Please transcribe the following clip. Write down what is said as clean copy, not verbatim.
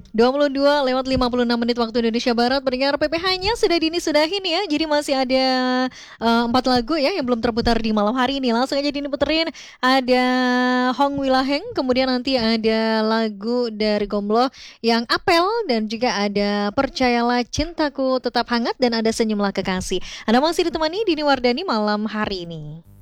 22:56 waktu Indonesia Barat. Pendengar PPH-nya sudah sudahin ya. Jadi masih ada 4 lagu ya yang belum terputar di malam hari ini. Langsung aja puterin. Ada Hong Wilaheng, kemudian nanti ada lagu dari Gomblo yang Apel, dan juga ada Percayalah Cintaku Tetap Hangat, dan ada Senyumlah Kekasih. Anda masih ditemani Dini Wardani malam hari ini.